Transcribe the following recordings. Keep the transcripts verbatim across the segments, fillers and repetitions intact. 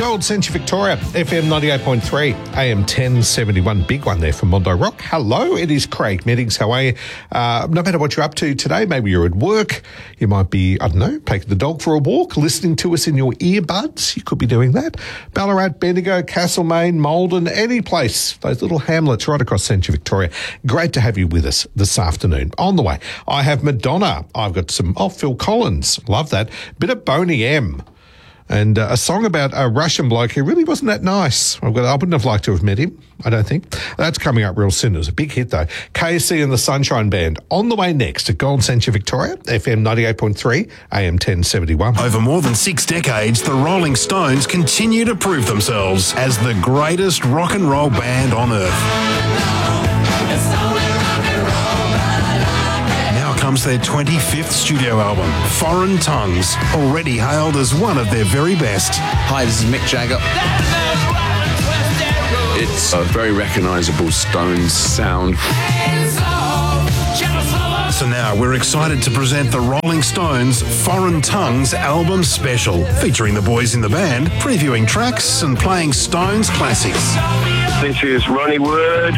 Gold Century Victoria, F M ninety-eight point three, A M ten seventy-one. Big one there from Mondo Rock. Hello, it is Craig Meddings. How are you? Uh, no matter what you're up to today, maybe you're at work, you might be, I don't know, taking the dog for a walk, listening to us in your earbuds. You could be doing that. Ballarat, Bendigo, Castlemaine, Maldon, any place, those little hamlets right across Century Victoria. Great to have you with us this afternoon. On the way, I have Madonna. I've got some, oh, Phil Collins. Love that. Bit of Boney M. And uh, a song about a Russian bloke who really wasn't that nice. I've got, I wouldn't have liked to have met him, I don't think. That's coming up real soon. It was a big hit, though. K S C and the Sunshine Band on the way next at Gold Century Victoria, F M ninety-eight point three, A M ten seventy-one. Over more than six decades, the Rolling Stones continue to prove themselves as the greatest rock and roll band on earth. Comes their twenty-fifth studio album, Foreign Tongues, already hailed as one of their very best. Hi, this is Mick Jagger. It's a very recognisable Stones sound. So now we're excited to present the Rolling Stones Foreign Tongues album special, featuring the boys in the band, previewing tracks and playing Stones classics. This is Ronnie Wood.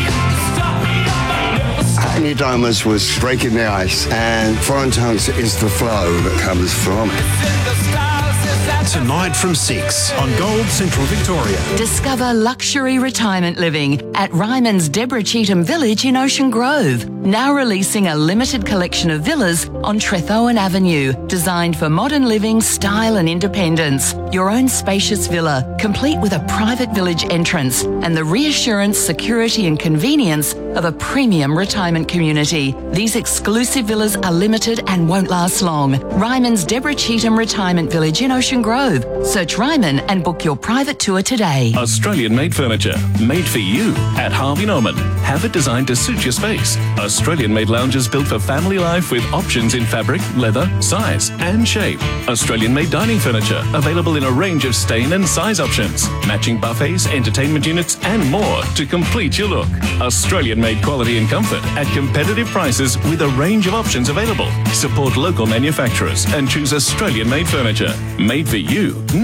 New Diamonds was breaking the ice, and Foreign Tongues is the flow that comes from it. Tonight from six on Gold Central Victoria. Discover luxury retirement living at Ryman's Deborah Cheetham Village in Ocean Grove. Now releasing a limited collection of villas on Trethowan Avenue, designed for modern living, style and independence. Your own spacious villa, complete with a private village entrance and the reassurance, security and convenience of a premium retirement community. These exclusive villas are limited and won't last long. Ryman's Deborah Cheetham Retirement Village in Ocean Grove. Search Ryman and book your private tour today. Australian-made furniture, made for you at Harvey Norman. Have it designed to suit your space. Australian-made lounges built for family life with options in fabric, leather, size and shape. Australian-made dining furniture, available in a range of stain and size options. Matching buffets, entertainment units and more to complete your look. Australian-made quality and comfort at competitive prices with a range of options available. Support local manufacturers and choose Australian-made furniture. Made for you.